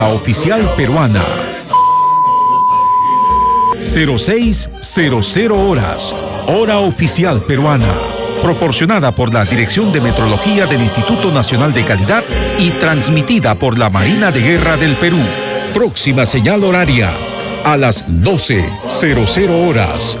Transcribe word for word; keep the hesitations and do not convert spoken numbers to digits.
Oficial peruana. cero seis cero cero horas, hora oficial peruana. Proporcionada por la Dirección de Metrología del Instituto Nacional de Calidad y transmitida por la Marina de Guerra del Perú. Próxima señal horaria a las doce cero cero horas.